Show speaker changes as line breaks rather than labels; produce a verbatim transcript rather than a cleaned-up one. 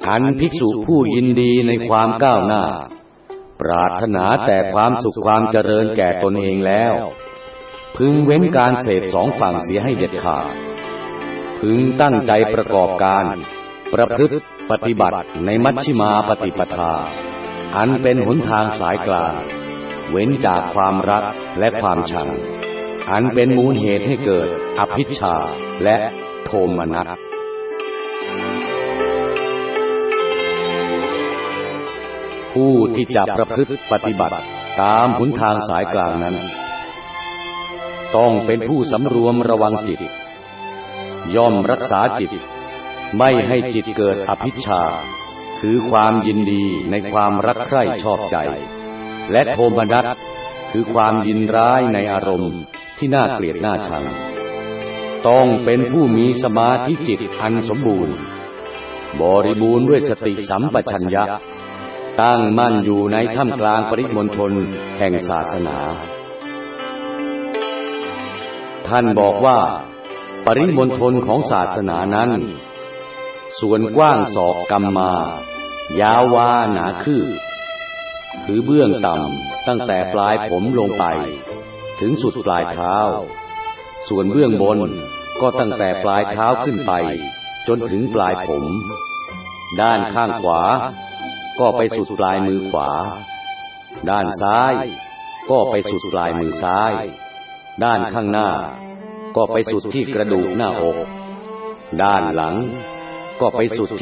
อันภิกษุผู้ยินดีในความก้าวหน้าปรารถนาแต่ความสุขความเจริญแก่ตนเองแล้วพึงเว้นการเสพสองฝั่งเสียให้เด็ดขาดพึงตั้งใจประกอบการประพฤติปฏิบัติในมัชฌิมาปฏิปทาอันเป็นหนทางสายกลางเว้นจากความรักและความชังอันเป็นมูลเหตุให้เกิดอภิชฌาและโทมนัสผู้ที่จะประพฤติปฏิบัติตามหนทางสายกลางนั้นต้องเป็นผู้สำรวมระวังจิตย่อมรักษาจิตไม่ให้จิตเกิดอภิชฌาคือความยินดีในความรักใคร่ชอบใจและโทมนัสคือความยินร้ายในอารมณ์ที่น่าเกลียดน่าชังต้องเป็นผู้มีสมาธิจิตอันสมบูรณ์บริบูรณ์ด้วยสติสัมปชัญญะตั้งมั่นอยู่ในท่ามกลางปริมณฑลแห่งศาสนาท่านบอกว่าปริมณฑลของศาสนานั้นส่วนกว้างศอกกำมายาววาหนาคืบคือเบื้องต่ำตั้งแต่ปลายผมลงไปถึงสุดปลายเท้าส่วนเบื้องบนก็ตั้งแต่ปลายเท้าขึ้นไปจนถึงปลายผมด้านข้างขวาก็ไปสุดปลายมือขวาด้านซ้ายก็ไปสุดปลายมือซ้ายด้านข้างหน้าก็ไปสุดที่กระดูกหน้าอกด้านหลังก็ไปสุด